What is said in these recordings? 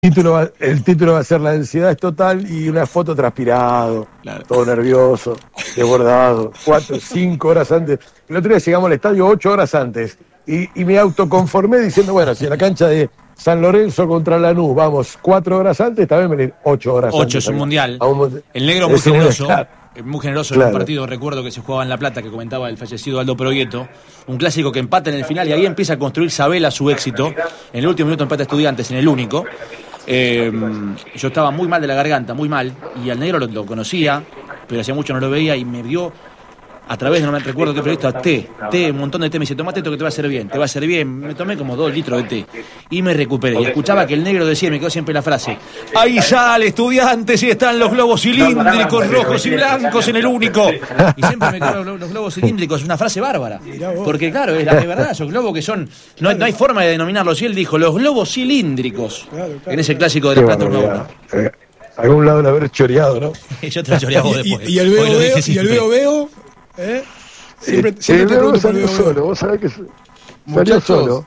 El título va a ser La ansiedad es total y una foto transpirado, claro. Todo nervioso, desbordado, 4, 5 horas antes. El otro día llegamos al estadio 8 horas antes y me autoconformé diciendo, bueno, si en la cancha de San Lorenzo contra Lanús vamos 4 horas antes, también venir 8 horas antes. 8 es un mundial. El negro muy generoso. Muy generoso en un partido, recuerdo que se jugaba en La Plata, que comentaba el fallecido Aldo Proieto, un clásico que empata en el final y ahí empieza a construir Sabela su éxito. En el último minuto empata Estudiantes, en el único. Yo estaba muy mal de la garganta, muy mal, y al negro lo conocía, pero hacía mucho no lo veía y me dio, a través de, no me recuerdo qué periodista, té, un montón de té, me dice, tomate esto que te va a hacer bien, me tomé como 2 litros de té y me recuperé, y escuchaba que el negro decía, me quedó siempre la frase, ahí sale Estudiantes y están los globos cilíndricos rojos y blancos en el único, y siempre me quedo los globos cilíndricos, es una frase bárbara, porque claro, es verdad, esos globos que son, no hay forma de denominarlos, y él dijo, los globos cilíndricos, en ese clásico de La Plata 1-1. Algún lado de haber choreado, ¿no? Yo te lo choreaba vos después. Y el veo. Siempre te pregunto por el solo, vos sabés que salió solo.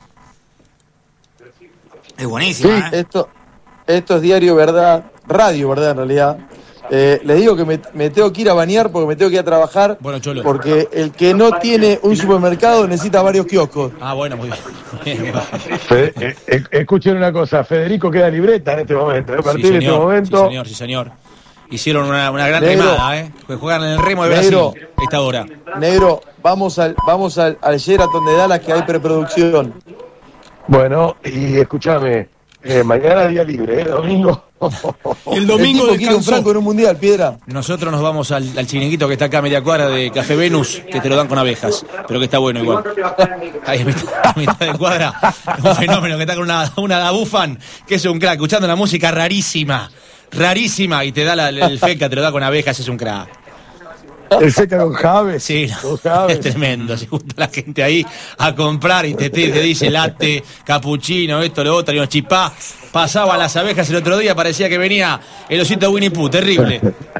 Es buenísimo, sí, esto es Diario Verdad, Radio Verdad en realidad. Les digo que me tengo que ir a bañar porque me tengo que ir a trabajar. Bueno, Cholo. Porque el que no tiene un supermercado necesita varios kioscos. Ah, bueno, muy bien. Escuchen una cosa, Federico queda libreta en este momento. A partir de este momento. Sí, señor. Hicieron una gran remada, que juegan en el remo de Brasil a esta hora. Negro, vamos al Sheraton de Dallas que hay preproducción. Bueno, y escúchame, mañana día libre, domingo. El domingo quiere un franco en un mundial, Piedra. Nosotros nos vamos al chiringuito que está acá a media cuadra de Café Venus, que te lo dan con abejas, pero que está bueno igual. Ahí a mitad de cuadra, un fenómeno que está con una bufan, que es un crack, escuchando la música rarísima, y te da el feca, te lo da con abejas, es un crack. El seca con Javes. Sí, es tremendo. Se junta la gente ahí a comprar y te dice latte, capuchino, esto, lo otro, y unos chipá. Pasaban las abejas el otro día, parecía que venía el osito Winnie Pooh, terrible.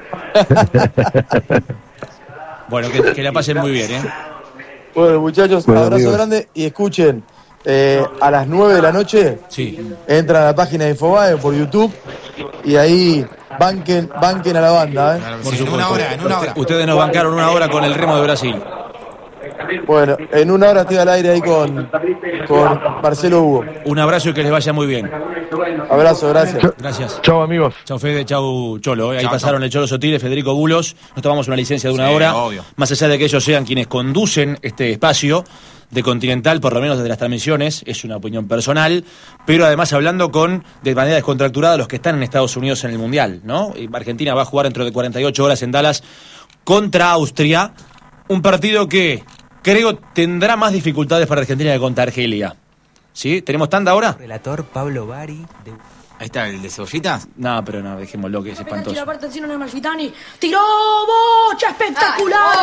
Bueno, que la pasen muy bien, Bueno, muchachos, abrazo amigos. Grande y escuchen. A las 9 de la noche entran a la página de Infobae por YouTube y ahí banquen a la banda. Claro, por supuesto. En una hora. Ustedes nos bancaron 1 hora con el remo de Brasil. Bueno, en 1 hora estoy al aire ahí con Marcelo Hugo. Un abrazo y que les vaya muy bien. Abrazo, gracias. Gracias. Chau, amigos. Chau, Fede, chau, Cholo. Ahí pasaron el Cholo Sotile, Federico Bulos. Nos tomamos una licencia de 1 hora. Obvio. Más allá de que ellos sean quienes conducen este espacio de Continental, por lo menos desde las transmisiones, es una opinión personal, pero además hablando de manera descontracturada los que están en Estados Unidos en el Mundial, ¿no? Argentina va a jugar dentro de 48 horas en Dallas contra Austria, un partido que creo tendrá más dificultades para Argentina que contra Argelia. ¿Sí? ¿Tenemos tanda ahora? Relator Pablo Bari. Ahí está, el de cebollitas. No, pero no, dejémoslo, que es espantoso. La parte encima de Amalfitani. ¡Tiró! ¡Bocha espectacular!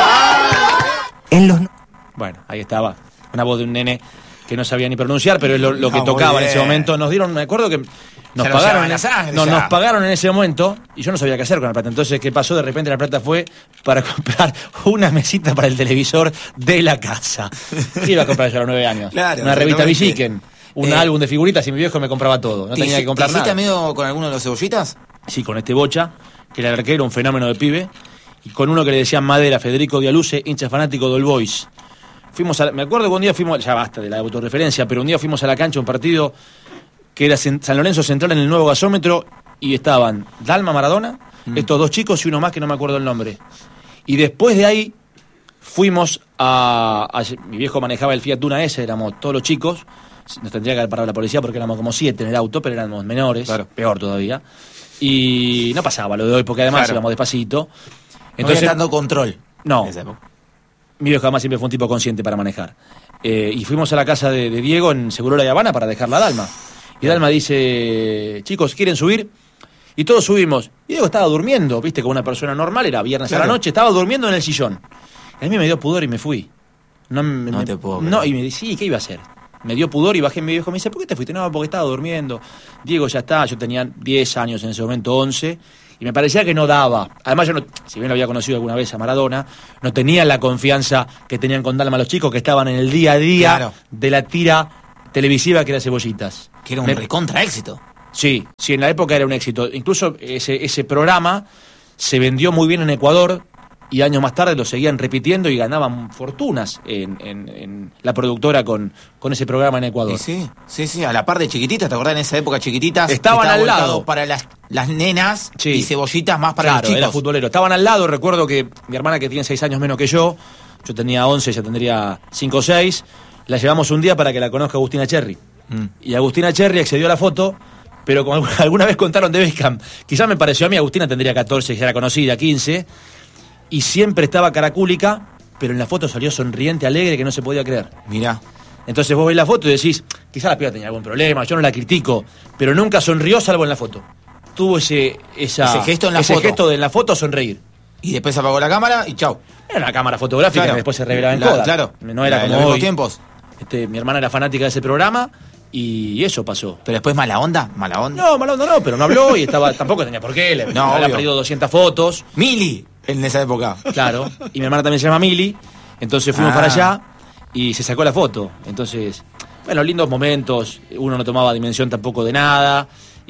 Bueno, ahí estaba. Una voz de un nene que no sabía ni pronunciar, pero es lo que tocaba en ese momento. Nos dieron, me acuerdo que nos pagaron en ese momento y yo no sabía qué hacer con la plata. Entonces, ¿qué pasó? De repente la plata fue para comprar una mesita para el televisor de la casa. ¿Qué iba a comprar yo a los 9 años? Claro, una revista Villiquen, un álbum de figuritas y mi viejo me compraba todo. No tenía que comprar nada. ¿Hiciste amigo con alguno de los cebollitas? Sí, con este Bocha, que era el arquero, un fenómeno de pibe, y con uno que le decían Madera, Federico Dialuce, hincha fanático del Boys. Me acuerdo que un día fuimos, ya basta de la autorreferencia, pero un día fuimos a la cancha, un partido que era San Lorenzo Central en el nuevo gasómetro, y estaban Dalma, Maradona, estos 2 chicos y uno más que no me acuerdo el nombre. Y después de ahí fuimos mi viejo manejaba el Fiat Duna S, éramos todos los chicos, nos tendría que haber parado la policía porque éramos como 7 en el auto, pero éramos menores, claro. Peor todavía. Y no pasaba lo de hoy, porque además íbamos despacito. Entonces, no dando control. No. Mi viejo además siempre fue un tipo consciente para manejar. Y fuimos a la casa de Diego en Segurola y Habana para dejarla a Dalma. Y Dalma dice, chicos, ¿quieren subir? Y todos subimos. Y Diego estaba durmiendo, viste, como una persona normal, era viernes a la noche, estaba durmiendo en el sillón. Y a mí me dio pudor y me fui. No te puedo creer. No, y me dice, sí, ¿qué iba a hacer? Me dio pudor y bajé. Mi viejo me dice, ¿por qué te fuiste? No, porque estaba durmiendo. Diego ya está, yo tenía 10 años en ese momento, 11. Y me parecía que no daba. Además, yo no, si bien lo había conocido alguna vez a Maradona, no tenía la confianza que tenían con Dalma los chicos que estaban en el día a día de la tira televisiva que era Cebollitas. Que era un recontra éxito. Sí, en la época era un éxito. Incluso ese programa se vendió muy bien en Ecuador y años más tarde lo seguían repitiendo y ganaban fortunas en la productora con ese programa en Ecuador. Sí, a la par de Chiquititas, ¿te acordás? En esa época Chiquititas estaban al lado para las nenas y Cebollitas más para los chicos. Era futbolero. Estaban al lado, recuerdo que mi hermana, que tiene 6 años menos que yo tenía 11, ella tendría 5 o 6, la llevamos un día para que la conozca Agustina Cherry. Y Agustina Cherry accedió a la foto, pero como alguna vez contaron de Beckham, quizás me pareció a mí, Agustina tendría 14, ya era conocida, 15, y siempre estaba caracúlica, pero en la foto salió sonriente, alegre, que no se podía creer. Mirá. Entonces vos ves la foto y decís, quizás la piba tenía algún problema, yo no la critico, pero nunca sonrió salvo en la foto. Tuvo ese gesto gesto de en la foto, sonreír. Y después apagó la cámara y chau. Era una cámara fotográfica que después se revelaba en Kodak. Claro. No era como los hoy. Tiempos. Mi hermana era fanática de ese programa y eso pasó. Pero después mala onda. No, mala onda no, pero no habló y tampoco tenía por qué. Había perdido 200 fotos. Mili, en esa época. Claro, y mi hermana también se llama Mili, entonces fuimos para allá y se sacó la foto. Entonces, bueno, lindos momentos, uno no tomaba dimensión tampoco de nada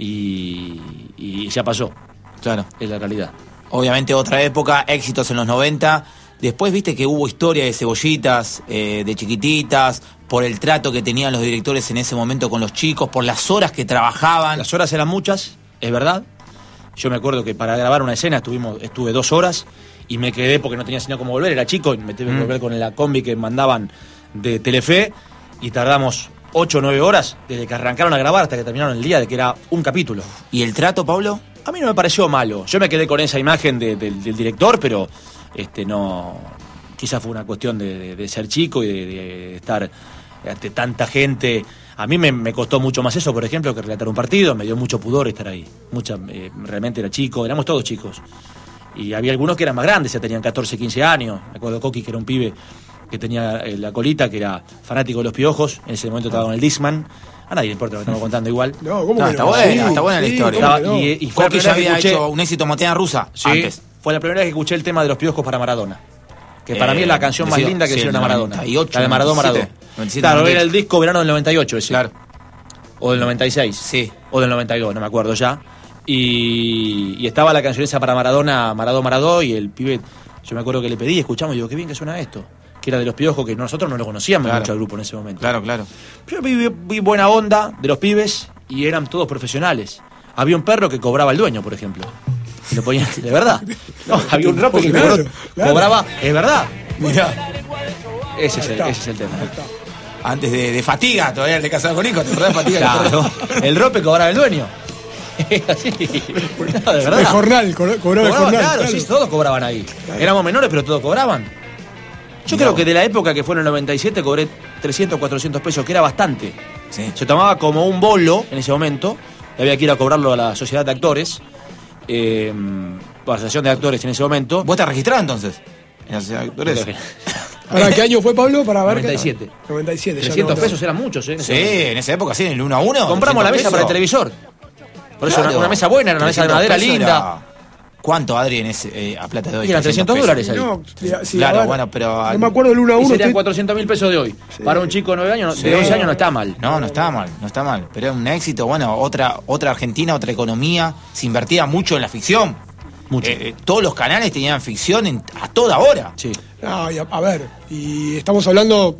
y ya pasó. Claro. Es la realidad. Obviamente otra época, éxitos en los 90. Después viste que hubo historia de Cebollitas, de Chiquititas, por el trato que tenían los directores en ese momento con los chicos, por las horas que trabajaban. Las horas eran muchas, es verdad. Yo me acuerdo que para grabar una escena estuve 2 horas y me quedé porque no tenía sino cómo volver, era chico, y me tuve que volver con la combi que mandaban de Telefe y tardamos 8 o 9 horas desde que arrancaron a grabar hasta que terminaron el día, de que era un capítulo. ¿Y el trato, Pablo? A mí no me pareció malo. Yo me quedé con esa imagen del director, pero no, quizás fue una cuestión de ser chico y de estar ante tanta gente. A mí me costó mucho más eso, por ejemplo, que relatar un partido. Me dio mucho pudor estar ahí. Realmente era chico, éramos todos chicos. Y había algunos que eran más grandes, ya tenían 14, 15 años. Me acuerdo de Coqui, que era un pibe que tenía la colita, que era fanático de los Piojos. En ese momento estaba con el Discman. A nadie le importa lo que estamos contando igual. No, ¿cómo no, que está no? buena, está buena la historia. Y fue Coqui ya había hecho un éxito montaña rusa antes. Fue la primera vez que escuché el tema de los Piojos para Maradona. Que para mí es la canción más linda que hicieron a Maradona. 98, la de Maradona. Claro, 98. era el disco verano del 98 ese. Claro. O del 96. Sí. O del 92, no me acuerdo ya. Y estaba la canción esa para Maradona, Maradó, y el pibe, yo me acuerdo que le pedí, escuchamos, y digo, qué bien que suena esto. Que era de los Piojos, que nosotros no lo conocíamos mucho al grupo en ese momento. Claro. Yo vi buena onda de los pibes y eran todos profesionales. Había un perro que cobraba el dueño, por ejemplo. Lo ponían, de verdad. No, había un ropo que cobraba, es verdad. Mirá. Ese es el tema. Antes de Fatiga, todavía el de Casado con Hijos, ¿te acordás de Fatiga? Claro. El rope cobraba el dueño. Así. No, de verdad. El jornal, cobraba el jornal. Claro, sí, todos cobraban ahí. Claro. Éramos menores, pero todos cobraban. Yo creo que de la época que fue en el 97 cobré 300, 400 pesos, que era bastante. Sí. Se tomaba como un bolo en ese momento. Y había que ir a cobrarlo a la sociedad de actores. A la asociación de actores en ese momento. ¿Vos te registrás entonces? En la sociedad de actores. ¿Para qué año fue, Pablo? Para ver 97. 97. 300 pesos eran muchos, ¿eh? Sí, en esa época sí, en el 1 a 1. Compramos la mesa para el televisor. Por eso una mesa buena, era una mesa de madera linda. ¿Cuánto, Adri, a plata de hoy? Eran $300 ahí. No, sí, claro, ver, bueno, pero... No me acuerdo del 1 a 1. Serían 400.000 pesos de hoy. Sí. Para un chico de 9 años, de 11 años no está mal. No está mal. Pero es un éxito, bueno, otra Argentina, otra economía. Se invertía mucho en la ficción. Mucho. Todos los canales tenían ficción a toda hora. Sí. No, a ver, y estamos hablando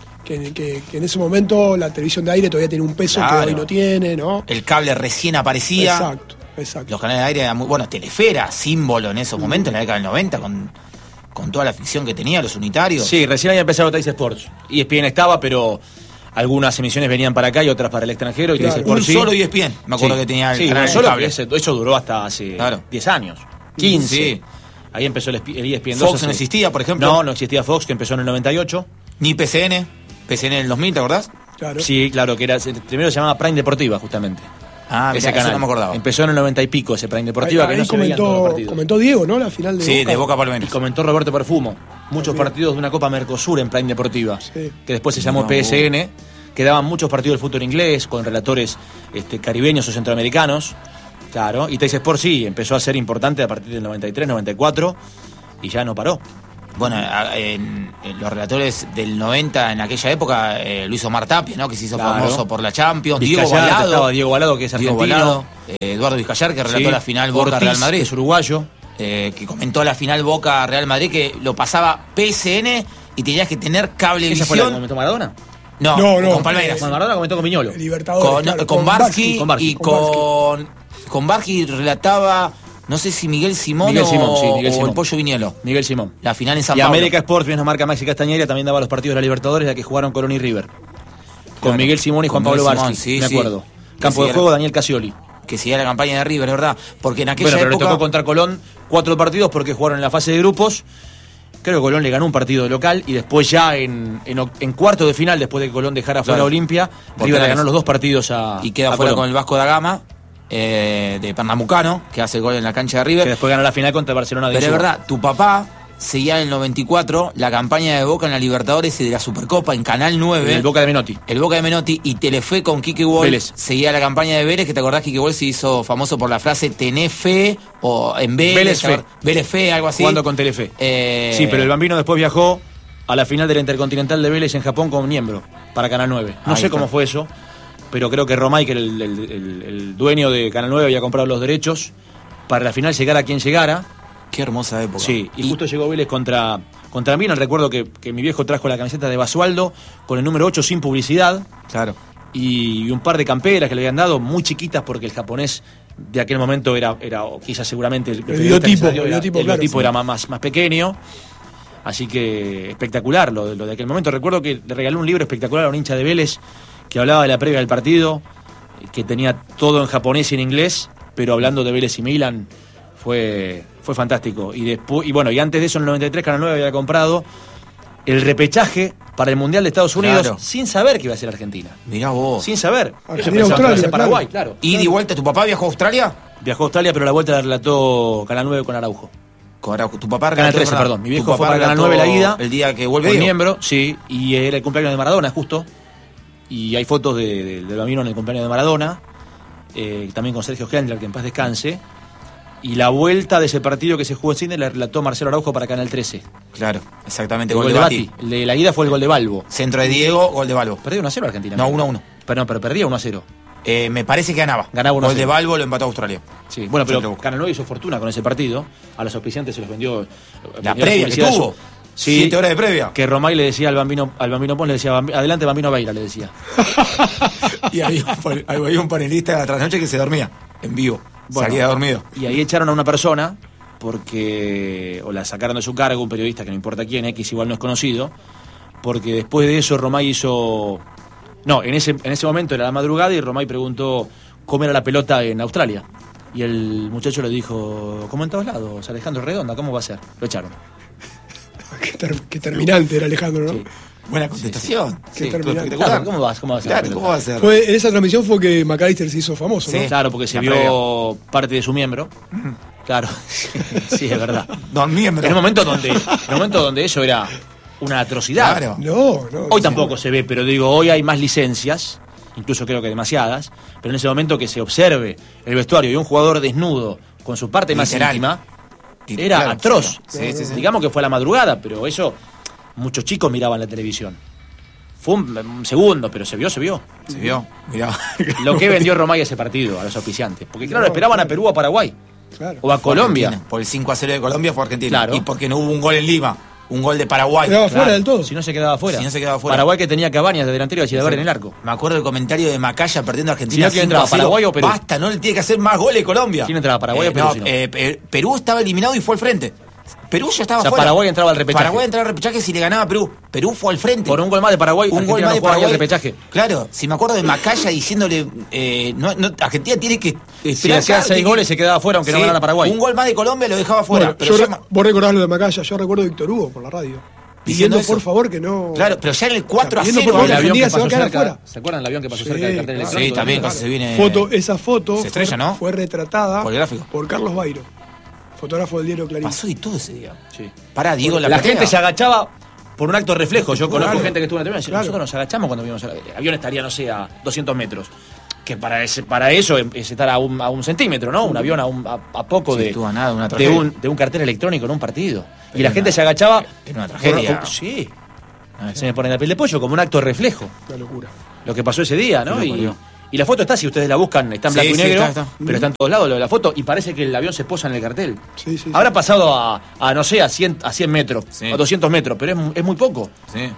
que en ese momento la televisión de aire todavía tiene un peso que hoy no tiene, ¿no? El cable recién aparecía. Exacto. Los canales de aire eran muy... Bueno, Telefe era símbolo en esos momentos, en la década del 90, con toda la ficción que tenía, los unitarios. Sí, recién había empezado Teis Sports. ESPN estaba, pero algunas emisiones venían para acá y otras para el extranjero. Y claro, Sports, solo ESPN, me acuerdo que tenía el canal solo cable. Eso duró hasta hace 10 años, 15. Sí. Ahí empezó el ESPN 2. Fox no existía, por ejemplo. No existía Fox, que empezó en el 98. Ni PCN en el 2000, ¿te acordás? Claro. Sí, claro, que era primero se llamaba Prime Deportiva, justamente. Ese canal. Eso no me acordaba. Empezó en el 90 y pico ese Prime Deportiva, ahí que no se veían todos los partidos. Comentó Diego, ¿no? La final de Boca. Sí, de Boca Palmeiras. Y comentó Roberto Perfumo. Muchos partidos de una Copa Mercosur en Prime Deportiva, que después se llamó PSN, que daban muchos partidos del fútbol inglés, con relatores caribeños o centroamericanos. Claro, y Teis Sports sí, empezó a ser importante a partir del 93, 94, y ya no paró. Bueno, en los relatores del 90, en aquella época, lo hizo Omar Tapia, ¿no? Que se hizo famoso por la Champions. Diego Balado, que es argentino. Eduardo Vizcayar, que relató la final Boca-Real Madrid. Es uruguayo. Que comentó la final Boca-Real Madrid, que lo pasaba PSN y tenías que tener cablevisión. ¿Esa fue la que comentó Maradona? No, con Palmeiras. Maradona comentó con Viñolo. Con Barsky y con Barsky relataba, no sé si Miguel Simón o el Pollo Viñolo. Miguel Simón. La final en San Pablo. Y América Sports, bien nos marca Maxi Castañeda, también daba los partidos de la Libertadores, la que jugaron Colón y River. Con Miguel Simón y Juan Pablo Barsky, me acuerdo. Campo de juego, Daniel Casioli. Que seguía la campaña de River, ¿verdad? Porque en aquella época... Pero le tocó contra Colón 4 partidos porque jugaron en la fase de grupos. Creo que Colón le ganó un partido de local y después ya en cuarto de final, después de que Colón dejara fuera Olimpia, River le ganó los 2 partidos y queda fuera con el Vasco da Gama, de Pernambucano, que hace gol en la cancha de River. Que después ganó la final contra el Barcelona de Pero es verdad, tu papá seguía en el 94 la campaña de Boca en la Libertadores y de la Supercopa en Canal 9. El Boca de Menotti. El Boca de Menotti, y Telefe con Quique Wolf seguía la campaña de Vélez, que te acordás que Quique Wolf se hizo famoso por la frase tené fe, o en Vélez fe, algo así. Jugando con Telefe. Sí, pero el Bambino después viajó a la final de la Intercontinental de Vélez en Japón con Niembro, para Canal 9. No sé cómo fue eso, pero creo que Romay, que era el dueño de Canal 9, había comprado los derechos para la final llegara quien llegara. Qué hermosa época. Sí, y justo llegó Vélez contra Milan. Recuerdo que mi viejo trajo la camiseta de Basualdo con el número 8 sin publicidad. Claro. Y un par de camperas que le habían dado, muy chiquitas, porque el japonés de aquel momento era o quizás seguramente el biotipo era más pequeño. Así que espectacular lo de aquel momento. Recuerdo que le regaló un libro espectacular a un hincha de Vélez que hablaba de la previa del partido, que tenía todo en japonés y en inglés, pero hablando de Vélez y Milan fue fantástico. Y después, y antes de eso, en el 93, Canal 9 había comprado el repechaje para el Mundial de Estados Unidos, sin saber que iba a ser Argentina. Mirá vos. Sin saber. Argentina, Australia, Paraguay, claro. ¿Y de vuelta tu papá viajó a Australia? Viajó a Australia, pero la vuelta la relató Canal 9 con Araujo. Tu papá Canal 13, perdón. Mi viejo fue para Canal 9 la ida. El día que vuelve. Con Miembro, sí. Y era el cumpleaños de Maradona, justo. Y hay fotos del Bambino en el cumpleaños de Maradona. También con Sergio Hendler, que en paz descanse. Y la vuelta de ese partido que se jugó en Cine la relató Marcelo Araujo para Canal 13. Claro, exactamente. El gol de Bati. El de la ida fue el gol de Balbo. Centro de Diego, gol de Balbo. Perdió 1-0 Argentina. No, 1-1. Pero perdía 1-0. Me parece que ganaba. Ganaba 1-0. Gol de Balbo lo empató a Australia. Sí, bueno, pero Canal 9 hizo fortuna con ese partido. A los auspiciantes se los vendió. La previa que tuvo. Sí, 7 horas de previa. Que Romay le decía al Bambino Pons, le decía, adelante Bambino Beira, le decía. Y había un panelista de la trasnoche que se dormía en vivo. Bueno, salía dormido. Y ahí echaron a una persona porque o la sacaron de su cargo, un periodista que no importa quién, X igual no es conocido, porque después de eso Romay hizo... No, en ese momento era la madrugada y Romay preguntó cómo era la pelota en Australia. Y el muchacho le dijo, como en todos lados, Alejandro Redonda, ¿cómo va a ser? Lo echaron. Qué terminante era Alejandro, ¿no? Sí. Buena contestación. Qué terminante. Claro, ¿cómo va a ser? Claro, ¿cómo va a ser? En esa transmisión fue que McAllister se hizo famoso, ¿no? Sí, claro, porque se vio parte de su miembro. Claro, sí, es verdad. Don miembro. En un momento donde eso era una atrocidad. Claro. No. Hoy tampoco se ve, pero digo, hoy hay más licencias, incluso creo que demasiadas, pero en ese momento que se observe el vestuario y un jugador desnudo con su parte más íntima, era atroz. Sí. Digamos que fue a la madrugada, pero eso muchos chicos miraban la televisión. Fue un segundo, pero se vio. Se vio, mirá. Lo que vendió Romay ese partido a los auspiciantes. Porque claro, esperaban a Perú o a Paraguay. Claro. O a Colombia. Argentina. Por el 5-0 de Colombia fue Argentina. Claro. Y porque no hubo un gol en Lima. Un gol de Paraguay. Quedaba fuera del todo. Si no se quedaba fuera. fuera. Paraguay que tenía Cabañas de delantero y Achillador en el arco. Me acuerdo del comentario de Macaya perdiendo a Argentina. ¿Quién entraba, Paraguay o Perú? Basta, no le tiene que hacer más goles Colombia. ¿Quién entraba, Paraguay o Perú? Perú estaba eliminado y fue al frente. Perú ya estaba fuera. Paraguay entraba al repechaje. Paraguay entraba al repechaje si le ganaba a Perú. Perú fue al frente. Por un gol más de Paraguay, un gol más de Paraguay al repechaje. Claro, si me acuerdo de Macaya diciéndole, Argentina tiene que... Si hacía 6 goles se quedaba fuera aunque no ganara Paraguay. Un gol más de Colombia lo dejaba fuera. Bueno, vos recordás lo de Macaya, yo recuerdo a Víctor Hugo por la radio. Pidiendo por favor que no... Claro, pero ya en el 4-0... Por favor, Argentina se va a quedar afuera. ¿Se acuerdan del avión que pasó cerca del cartel electrónico? Sí, también casi se viene... Esa foto se estrella, ¿no? Fue retratada por el gráfico. Por Carlos Bairo, fotógrafo del diario Clarín. Pasó y todo ese día. Sí. Pará, Diego, la gente se agachaba por un acto reflejo. Yo conozco gente que estuvo en el avión y claro. Nosotros nos agachamos cuando vimos el avión estaría, no sé, a 200 metros. que para eso es estar a un centímetro, ¿no? Un avión a poco de un cartel electrónico en un partido. Y la gente se agachaba. Era una tragedia. Sí. Se me pone la piel de pollo como un acto de reflejo. Una locura. Lo que pasó ese día, ¿no? Y la foto está, si ustedes la buscan, está en blanco y negro, está. Pero está en todos lados lo de la foto y parece que el avión se posa en el cartel. Sí. Habrá pasado a no sé, a 100 metros, a 200 metros, pero es muy poco. Sí.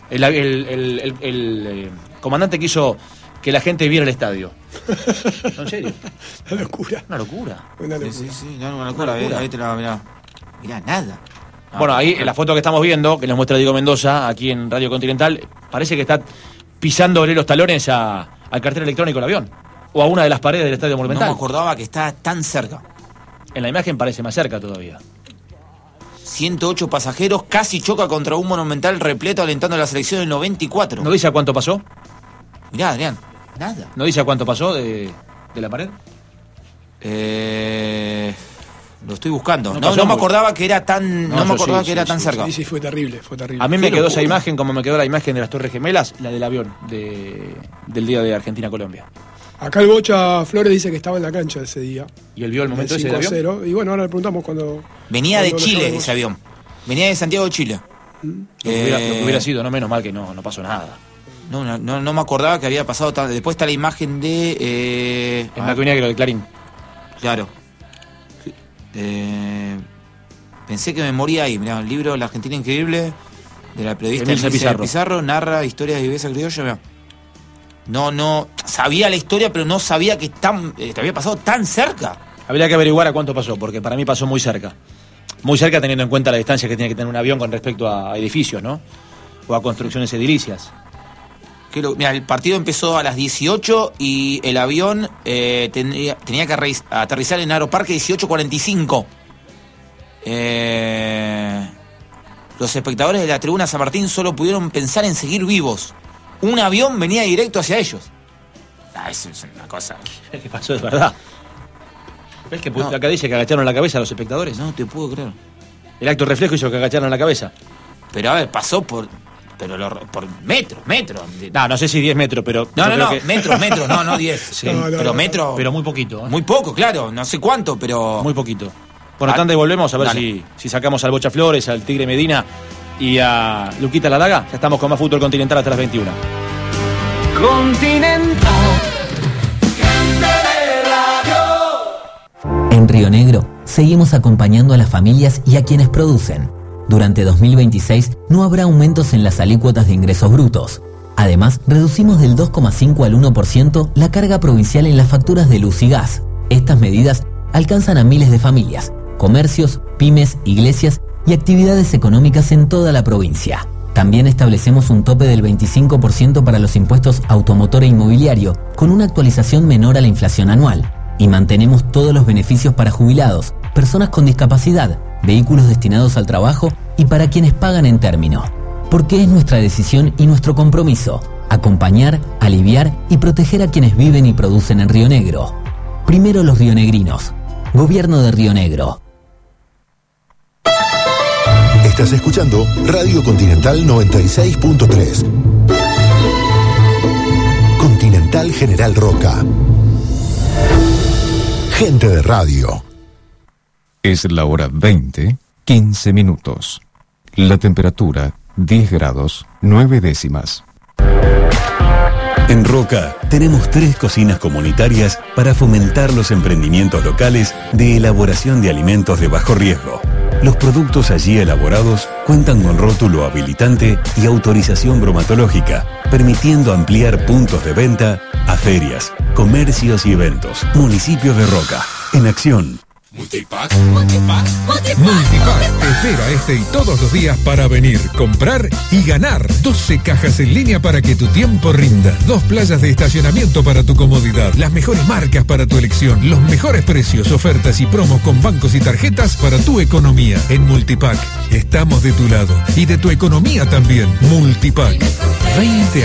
El comandante quiso que la gente viera el estadio. ¿No, en serio? Una locura. Una locura. Sí, una locura. Ahí te la mirá, nada. Bueno, ahí en la foto que estamos viendo, que nos muestra Diego Mendoza, aquí en Radio Continental, parece que está pisándole los talones al cartel electrónico del avión. O a una de las paredes del Estadio Monumental. No me acordaba que estaba tan cerca. En la imagen parece más cerca todavía. 108 pasajeros, casi choca contra un Monumental repleto alentando a la selección del 94. ¿No dice a cuánto pasó? Mirá, Adrián, nada. ¿No dice a cuánto pasó de la pared? Lo estoy buscando. No me acordaba que era tan. No me acordaba que era tan cerca. Sí, fue terrible. A mí me quedó esa imagen como me quedó la imagen de las Torres Gemelas, la del avión del día de Argentina-Colombia. Acá el Bocha Flores dice que estaba en la cancha ese día. ¿Y él vio el momento ese de avión? 5-0. Y bueno, ahora le preguntamos cuando. Venía de Chile ese avión. Venía de Santiago de Chile. Lo que hubiera sido, no, menos mal que no pasó nada. No me acordaba que había pasado tanto. Después está la imagen de. En blanco y negro de Clarín. Claro. Pensé que me moría ahí. Mirá, el libro La Argentina Increíble de la periodista Elisa Pizarro narra historias de viveza criolla. Mirá. No sabía la historia, pero no sabía que había pasado tan cerca. Habría que averiguar a cuánto pasó, porque para mí pasó muy cerca. Muy cerca teniendo en cuenta la distancia que tiene que tener un avión con respecto a edificios, ¿no? O a construcciones edilicias. Mira, el partido empezó a las 18 y el avión tenía que aterrizar en Aeroparque 18:45. Los espectadores de la tribuna San Martín solo pudieron pensar en seguir vivos. Un avión venía directo hacia ellos. Eso es una cosa. ¿Qué pasó? Es verdad. ¿Ves que acá dice que agacharon la cabeza a los espectadores? No te puedo creer. El acto reflejo hizo que agacharon la cabeza. Pero a ver, pasó por metros. No sé si 10 metros, pero... No, metros, no 10. Sí. Pero metros... Pero muy poquito. Muy poco, claro, no sé cuánto, pero... Muy poquito. Por lo tanto, volvemos a ver si sacamos al Bocha Flores, al Tigre Medina y a Luquita La Daga. Ya estamos con más Fútbol Continental hasta las 21. Continental. En Río Negro, seguimos acompañando a las familias y a quienes producen. Durante 2026 no habrá aumentos en las alícuotas de ingresos brutos. Además, reducimos del 2,5 al 1% la carga provincial en las facturas de luz y gas. Estas medidas alcanzan a miles de familias, comercios, pymes, iglesias y actividades económicas en toda la provincia. También establecemos un tope del 25% para los impuestos automotor e inmobiliario, con una actualización menor a la inflación anual. Y mantenemos todos los beneficios para jubilados, personas con discapacidad, vehículos destinados al trabajo y para quienes pagan en término. Porque es nuestra decisión y nuestro compromiso acompañar, aliviar y proteger a quienes viven y producen en Río Negro. Primero los rionegrinos. Gobierno de Río Negro. Estás escuchando Radio Continental 96.3. Continental General Roca. Gente de radio. Es la hora 20:15. La temperatura 10 grados 9 décimas. En Roca tenemos 3 cocinas comunitarias para fomentar los emprendimientos locales de elaboración de alimentos de bajo riesgo. Los productos allí elaborados cuentan con rótulo habilitante y autorización bromatológica, permitiendo ampliar puntos de venta a ferias, comercios y eventos. Municipios de Roca, en acción. Multipack te espera este y todos los días para venir, comprar y ganar. 12 cajas en línea para que tu tiempo rinda. 2 playas de estacionamiento para tu comodidad. Las mejores marcas para tu elección. Los mejores precios, ofertas y promos con bancos y tarjetas para tu economía. En Multipack estamos de tu lado y de tu economía también. Multipack. 20